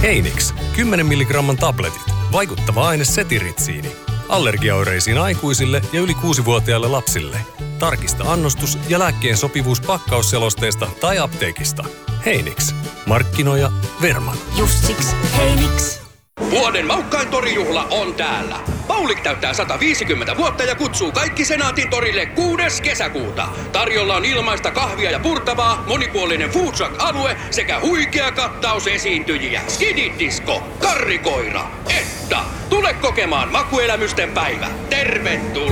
Heinix, 10 milligramman tabletit. Vaikuttava aine setiritsiini. Allergiaoireisiin aikuisille ja yli 6-vuotiaille lapsille. Tarkista annostus ja lääkkeen sopivuus pakkausselosteesta tai apteekista. Heinix. Markkinoija Verman. Just siksi Heinix. Vuoden maukkain torijuhla on täällä. Paulik täyttää 150 vuotta ja kutsuu kaikki Senaatin torille 6. kesäkuuta. Tarjolla on ilmaista kahvia ja purtavaa, monipuolinen food truck-alue sekä huikea kattaus esiintyjiä. Skididisco, karrikoira, Etta. Tule kokemaan makuelämysten päivä. Tervetuloa!